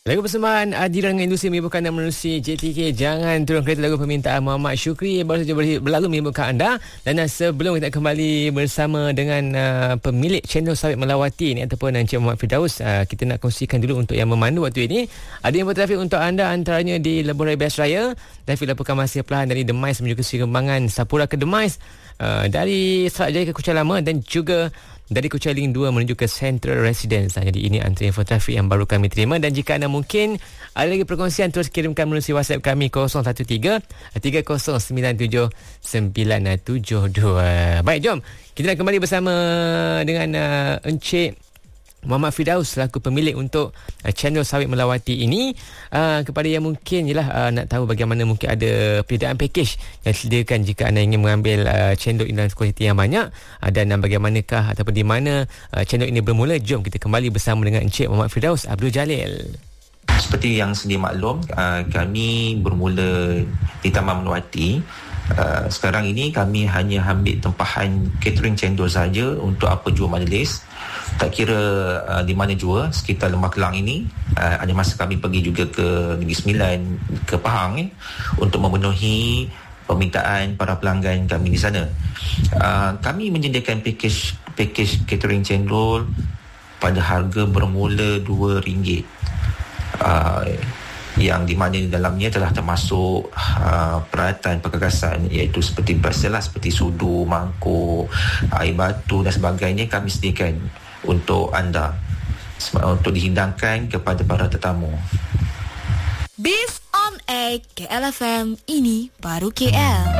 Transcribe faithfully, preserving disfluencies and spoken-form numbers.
Lagu persembahan Adiran dengan industri menyebutkan dan menerusi J T K Jangan Turun Kereta, lagu permintaan Muhammad Syukri baru saja berlalu menyebutkan anda. Dan uh, sebelum kita kembali bersama dengan uh, pemilik channel Sawit Melawati ni ataupun Encik Muhammad Firdaus, uh, kita nak kongsikan dulu untuk yang memandu waktu ini. Ada info trafik untuk anda, antaranya di Lebuh Raya Best Raya. Trafik laporkan masih perlahan dari Demais menuju ke Seri Kembangan, Sapura ke Demais, uh, dari Serak Jaya ke Kuching Lama, dan juga dari Kuching dua menuju ke Central Residence. Jadi ini antara info trafik yang baru kami terima. Dan jika anda mungkin ada lagi perkongsian, terus kirimkan melalui WhatsApp kami kosong satu tiga tiga kosong sembilan tujuh sembilan tujuh dua. Baik, jom kita nak kembali bersama dengan uh, Encik Muhammad Firdaus selaku pemilik untuk uh, channel Sawit Melawati ini. Uh, kepada yang mungkin jelah uh, nak tahu bagaimana mungkin ada penyediaan package yang disediakan jika anda ingin mengambil uh, channel ini dalam kuantiti yang banyak, uh, dan uh, bagaimanakah ataupun di mana uh, channel ini bermula. Jom kita kembali bersama dengan Encik Muhammad Firdaus Abdul Jalil. Seperti yang sedia maklum, uh, kami bermula di Taman Melawati. Uh, sekarang ini kami hanya ambil tempahan catering cendol saja untuk apa jua majlis. Tak kira uh, di mana jua sekitar Lembah Kelang ini. uh, Ada masa kami pergi juga ke Negeri Sembilan, ke Pahang eh, untuk memenuhi permintaan para pelanggan kami di sana. uh, Kami menyediakan package package catering cendol pada harga bermula dua ringgit, uh, yang di mana di dalamnya telah termasuk uh, peralatan perkakasan, iaitu seperti biasalah seperti sudu, mangkuk, air batu dan sebagainya kami sediakan untuk anda, untuk dihidangkan kepada para tetamu. Biz on Air K L F M, ini baru K L.